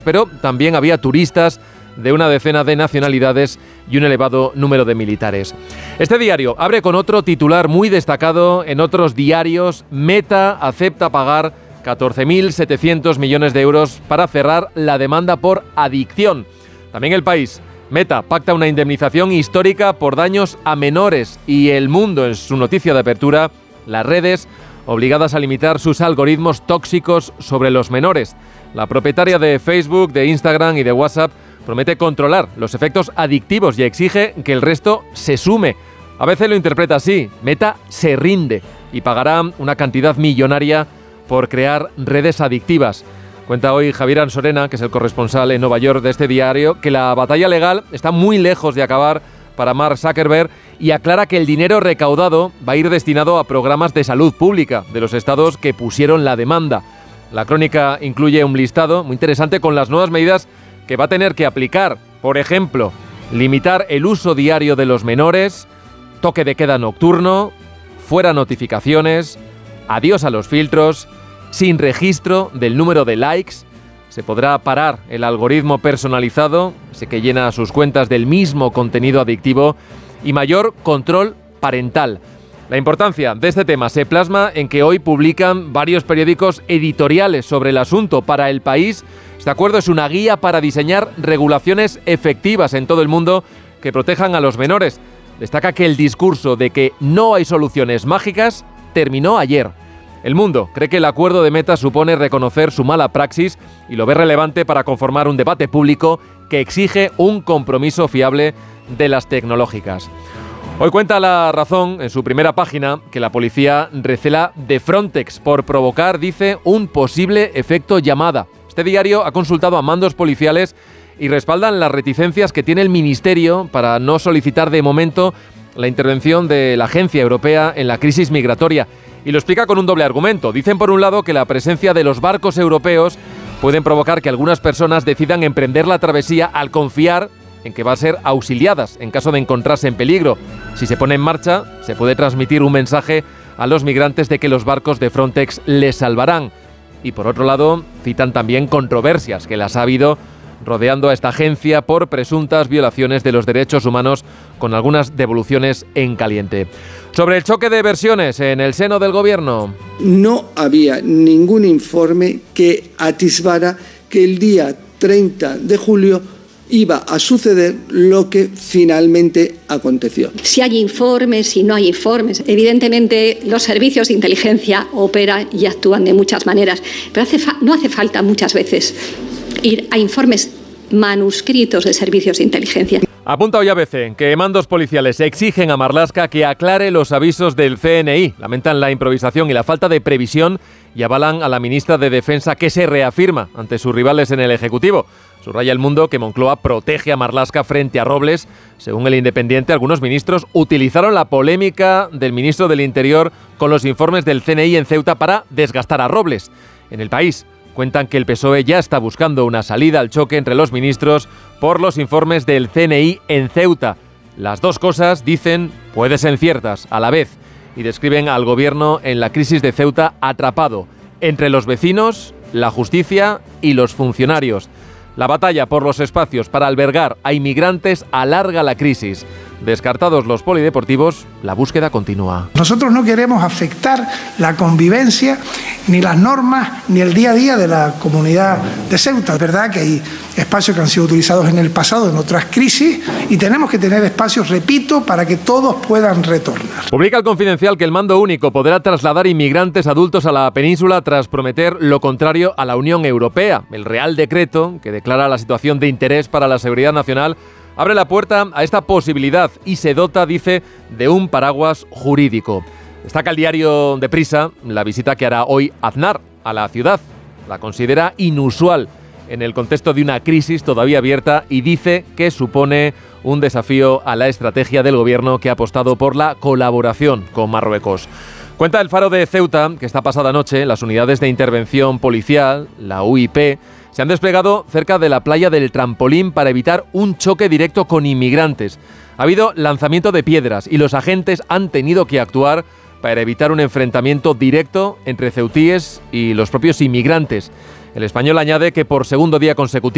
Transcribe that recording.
pero también había turistas de una decena de nacionalidades y un elevado número de militares. Este diario abre con otro titular muy destacado en otros diarios. Meta acepta pagar 14.700 millones de euros para cerrar la demanda por adicción. También El País. Meta pacta una indemnización histórica por daños a menores. Y El Mundo, en su noticia de apertura, las redes obligadas a limitar sus algoritmos tóxicos sobre los menores. La propietaria de Facebook, de Instagram y de WhatsApp promete controlar los efectos adictivos y exige que el resto se sume. A veces lo interpreta así: Meta se rinde y pagará una cantidad millonaria por crear redes adictivas. Cuenta hoy Javier Ansorena, que es el corresponsal en Nueva York de este diario, que la batalla legal está muy lejos de acabar para Mark Zuckerberg y aclara que el dinero recaudado va a ir destinado a programas de salud pública de los estados que pusieron la demanda. La crónica incluye un listado muy interesante con las nuevas medidas que va a tener que aplicar. Por ejemplo, limitar el uso diario de los menores, toque de queda nocturno, fuera notificaciones, adiós a los filtros, sin registro del número de likes. Se podrá parar el algoritmo personalizado, ese que llena sus cuentas del mismo contenido adictivo, y mayor control parental. La importancia de este tema se plasma en que hoy publican varios periódicos editoriales sobre el asunto. Para El País, este acuerdo es una guía para diseñar regulaciones efectivas en todo el mundo que protejan a los menores. Destaca que el discurso de que no hay soluciones mágicas terminó ayer. El Mundo cree que el acuerdo de Meta supone reconocer su mala praxis y lo ve relevante para conformar un debate público que exige un compromiso fiable de las tecnológicas. Hoy cuenta La Razón en su primera página que la policía recela de Frontex por provocar, dice, un posible efecto llamada. Este diario ha consultado a mandos policiales y respaldan las reticencias que tiene el Ministerio para no solicitar de momento la intervención de la Agencia Europea en la crisis migratoria. Y lo explica con un doble argumento. Dicen por un lado que la presencia de los barcos europeos pueden provocar que algunas personas decidan emprender la travesía al confiar en que va a ser auxiliadas en caso de encontrarse en peligro. Si se pone en marcha, se puede transmitir un mensaje a los migrantes de que los barcos de Frontex les salvarán. Y por otro lado, citan también controversias que las ha habido rodeando a esta agencia por presuntas violaciones de los derechos humanos, con algunas devoluciones en caliente. Sobre el choque de versiones en el seno del gobierno. No había ningún informe que atisbara que el día 30 de julio iba a suceder lo que finalmente aconteció. Si hay informes, si no hay informes, evidentemente los servicios de inteligencia operan y actúan de muchas maneras, pero no hace falta muchas veces ir a informes manuscritos de servicios de inteligencia. Apunta hoy ABC que mandos policiales exigen a Marlaska que aclare los avisos del CNI. Lamentan la improvisación y la falta de previsión y avalan a la ministra de Defensa, que se reafirma ante sus rivales en el Ejecutivo. Subraya El Mundo que Moncloa protege a Marlaska frente a Robles. Según El Independiente, algunos ministros utilizaron la polémica del ministro del Interior con los informes del CNI en Ceuta para desgastar a Robles. En El País cuentan que el PSOE ya está buscando una salida al choque entre los ministros por los informes del CNI en Ceuta. Las dos cosas, dicen, pueden ser ciertas a la vez, y describen al gobierno en la crisis de Ceuta atrapado entre los vecinos, la justicia y los funcionarios. La batalla por los espacios para albergar a inmigrantes alarga la crisis. Descartados los polideportivos, la búsqueda continúa. Nosotros no queremos afectar la convivencia, ni las normas, ni el día a día de la comunidad de Ceuta. Es verdad que hay espacios que han sido utilizados en el pasado, en otras crisis, y tenemos que tener espacios, repito, para que todos puedan retornar. Publica El Confidencial que el mando único podrá trasladar inmigrantes adultos a la península tras prometer lo contrario a la Unión Europea. El Real Decreto, que declara la situación de interés para la seguridad nacional, abre la puerta a esta posibilidad y se dota, dice, de un paraguas jurídico. Destaca el diario Deprisa la visita que hará hoy Aznar a la ciudad. La considera inusual en el contexto de una crisis todavía abierta y dice que supone un desafío a la estrategia del gobierno, que ha apostado por la colaboración con Marruecos. Cuenta El Faro de Ceuta que esta pasada noche las unidades de intervención policial, la UIP, se han desplegado cerca de la playa del Trampolín para evitar un choque directo con inmigrantes. Ha habido lanzamiento de piedras y los agentes han tenido que actuar para evitar un enfrentamiento directo entre ceutíes y los propios inmigrantes. El Español añade que por segundo día consecutivo